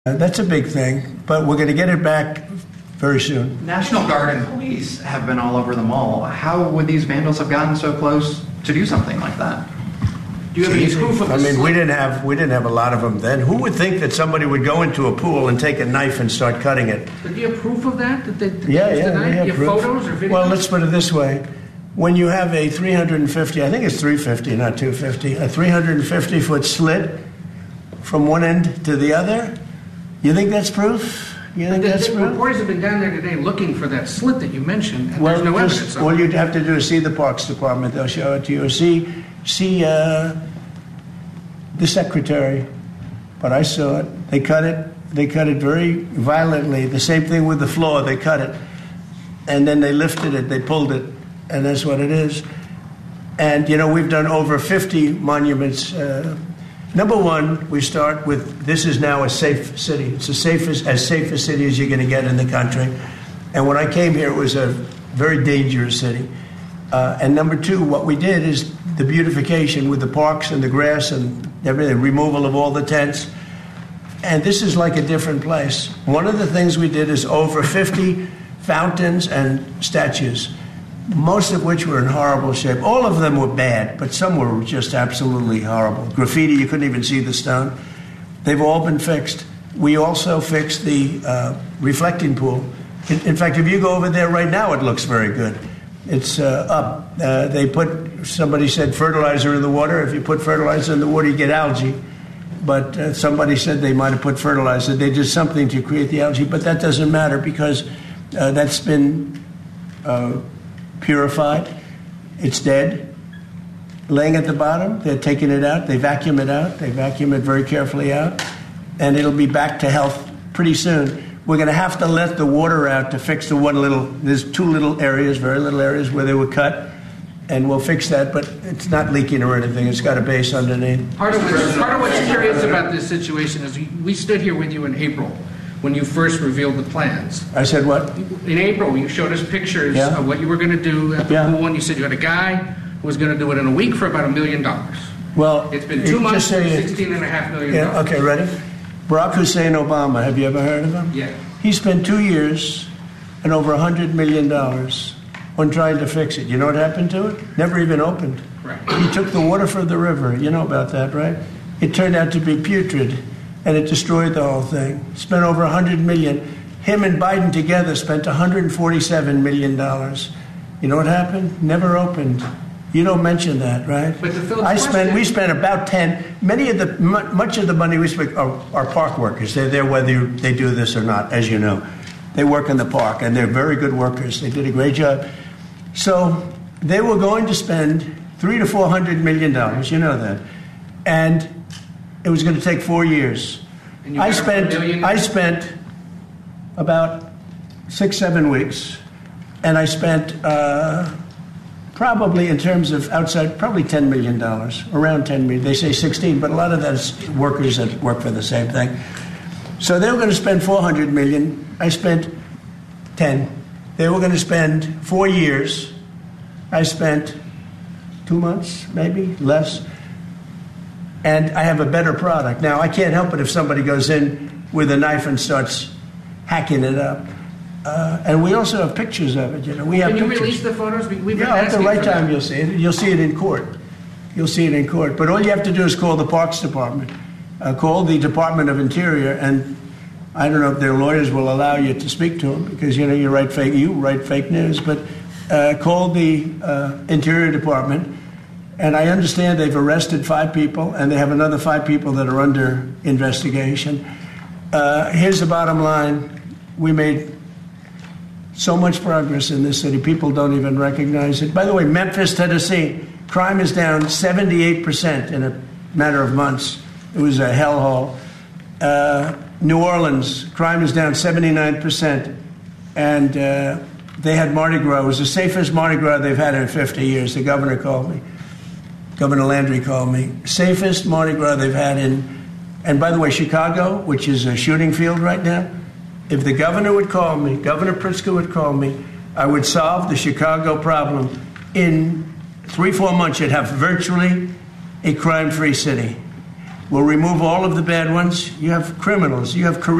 That's a big thing, but we're going to get it back very soon. National Guard and police have been all over the mall. How would these vandals have gotten so close to do something like that? Do you have any proof of this? I mean, we didn't have a lot of them then. Who would think that somebody would go into a pool and take a knife and start cutting it? But do you have proof of that? Yeah, we have proof. Photos or videos? Well, let's put it this way. When you have a 350, I think it's 350, not 250, a 350-foot slit from one end to the other, you think that's proof? You think that's proof? Reporters have been down there today looking for that slit that you mentioned, and there's no evidence of it. All you'd have to do is see the Parks Department. They'll show it to you. Or see the secretary. But I saw it. They cut it. They cut it very violently. The same thing with the floor. They cut it. And then they lifted it. They pulled it. And that's what it is. And, we've done over 50 monuments. Number one, we start with, this is now a safe city. It's as safe a city as you're going to get in the country. And when I came here, it was a very dangerous city. And number two, what we did is the beautification with the parks and the grass and everything, removal of all the tents. And this is like a different place. One of the things we did is over 50 fountains and statues, most of which were in horrible shape. All of them were bad, but some were just absolutely horrible. Graffiti, you couldn't even see the stone. They've all been fixed. We also fixed the reflecting pool. In fact, if you go over there right now, it looks very good. It's up. Somebody said fertilizer in the water. If you put fertilizer in the water, you get algae. But somebody said they might have put fertilizer. They did something to create the algae, but that doesn't matter because that's been purified. It's dead. Laying at the bottom, they're taking it out. They vacuum it out. They vacuum it very carefully out. And it'll be back to health pretty soon. We're going to have to let the water out to fix there's two little areas, very little areas where they were cut. And we'll fix that, but it's not leaking or anything. It's got a base underneath. Part of what's curious about this situation is we stood here with you in April when you first revealed the plans. I said what? In April, you showed us pictures of what you were going to do at the pool, and you said you had a guy who was going to do it in a week for about $1 million. Well, it's been 2 months for $16.5 million. Yeah, okay, ready? Barack Hussein Obama, have you ever heard of him? Yeah. He spent 2 years and over $100 million on trying to fix it. You know what happened to it? Never even opened. Right. He took the water from the river. You know about that, right? It turned out to be putrid, and it destroyed the whole thing. Spent over $100 million. Him and Biden together spent $147 million. You know what happened? Never opened. You don't mention that, right? But we spent about 10. Much of the money we spent are park workers. They're there whether they do this or not, as you know. They work in the park, and they're very good workers. They did a great job. So they were going to spend $300 to $400 million. You know that, and it was going to take 4 years. I spent about 6-7 weeks, and I spent probably in terms of outside, probably $10 million, around $10 million. They say 16, but a lot of that's workers that work for the same thing. So they were going to spend $400 million. I spent 10. They were going to spend 4 years. I spent 2 months, maybe less. And I have a better product. Now, I can't help it if somebody goes in with a knife and starts hacking it up. And we also have pictures of it. We have. Can you pictures. release the photos? At the right time you'll see it. You'll see it in court. You'll see it in court. But all you have to do is call the Parks Department. Call the Department of Interior, and I don't know if their lawyers will allow you to speak to them because you write fake news. But call the Interior Department, and I understand they've arrested 5 people, and they have another 5 people that are under investigation. Here's the bottom line: we made so much progress in this city. People don't even recognize it. By the way, Memphis, Tennessee, crime is down 78% in a matter of months. It was a hellhole. New Orleans, crime is down 79%. And they had Mardi Gras. It was the safest Mardi Gras they've had in 50 years. The governor called me. Governor Landry called me. Safest Mardi Gras they've had in... And by the way, Chicago, which is a shooting field right now, if the governor would call me, Governor Pritzker would call me, I would solve the Chicago problem. In 3-4 months, you'd have virtually a crime-free city. We'll remove all of the bad ones. You have criminals. You have career